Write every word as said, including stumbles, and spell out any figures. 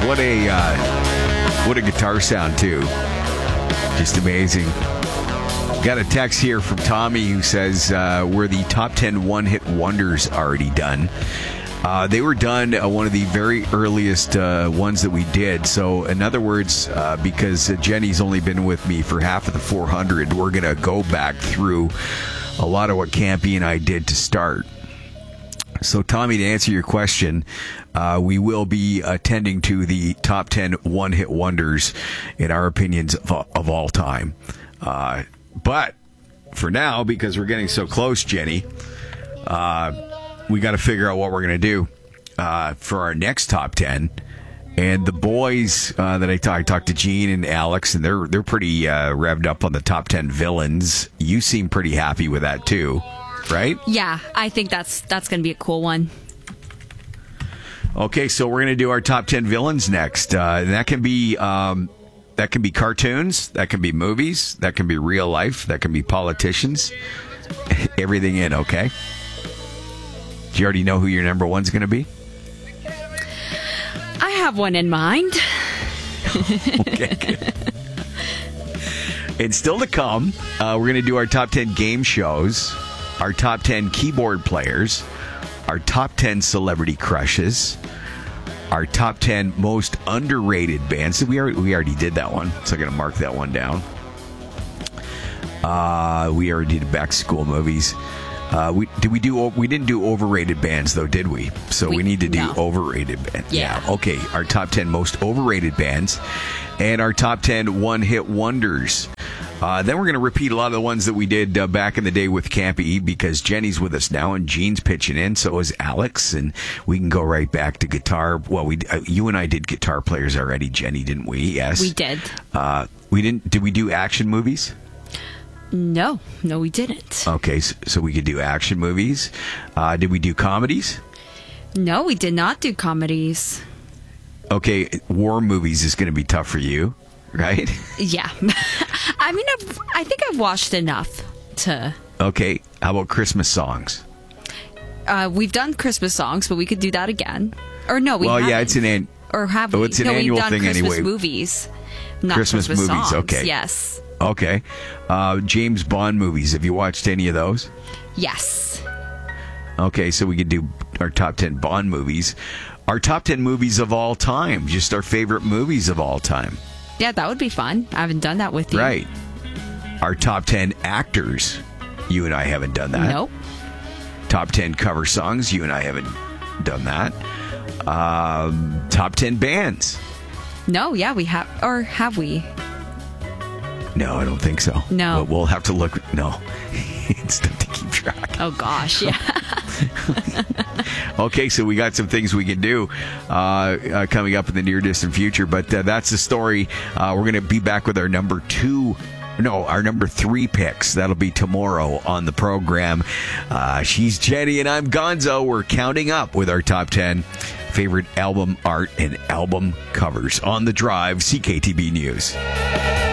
what a uh, what a guitar sound too. Just amazing. Got a text here from Tommy who says, uh, were the top ten one-hit wonders already done? Uh, they were done uh, one of the very earliest uh, ones that we did. So, in other words, uh, because Jenny's only been with me for half of the four hundred, we're going to go back through a lot of what Campy and I did to start. So, Tommy, to answer your question, uh, we will be attending to the top ten one-hit wonders, in our opinions, of, of all time. Uh, but for now, because we're getting so close, Jenny, uh, we got to figure out what we're going to do uh, for our next top ten. And the boys uh, that I talked, I talked to Gene and Alex, and they're they're pretty uh, revved up on the top ten villains. You seem pretty happy with that too, right? Yeah, I think that's that's going to be a cool one. Okay, so we're going to do our top ten villains next. Uh, and that can be um, that can be cartoons, that can be movies, that can be real life, that can be politicians. Everything in, okay? Do you already know who your number one's going to be? I have one in mind. Okay, good. And still to come, uh, we're going to do our top ten game shows, our top ten keyboard players, our top ten celebrity crushes, our top ten most underrated bands. We already, we already did that one, so I'm going to mark that one down. Uh, we already did back to school movies. Uh, we did we do we didn't do overrated bands though, did we? So we, we need to do no. overrated bands. Yeah. yeah. Okay. Our top ten most overrated bands, and our top ten one-hit wonders. Uh, then we're going to repeat a lot of the ones that we did uh, back in the day with Campy, because Jenny's with us now and Gene's pitching in. So is Alex, and we can go right back to guitar. Well, we uh, you and I did guitar players already, Jenny, didn't we? Yes, we did. Uh, we didn't. Did we do action movies? No, no, we didn't. Okay, so, so we could do action movies. Uh, did we do comedies? No, we did not do comedies. Okay, war movies is going to be tough for you, right? Yeah. I mean, I've, I think I've watched enough to... Okay, how about Christmas songs? Uh, we've done Christmas songs, but we could do that again. Or no, we well, haven't. yeah, it's an... An- or have oh, we? it's an no, annual we've done thing Christmas anyway. movies. Not Christmas, Christmas movies, songs. okay. Yes. Okay. Uh, James Bond movies. Have you watched any of those? Yes. Okay, so we could do our top ten Bond movies. Our top ten movies of all time. Just our favorite movies of all time. Yeah, that would be fun. I haven't done that with you. Right. Our top ten actors. You and I haven't done that. Nope. Top ten cover songs. You and I haven't done that. Um, top ten bands. No, yeah, we have. Or have we? No, I don't think so. No. But we'll have to look. No. It's tough to keep track. Oh, gosh, yeah. Okay, so we got some things we can do uh, uh, coming up in the near distant future, but uh, that's the story. Uh, we're going to be back with our number two. No, our number three picks. That'll be tomorrow on the program. Uh, she's Jenny and I'm Gonzo. We're counting up with our top ten favorite album art and album covers on The Drive, C K T B News.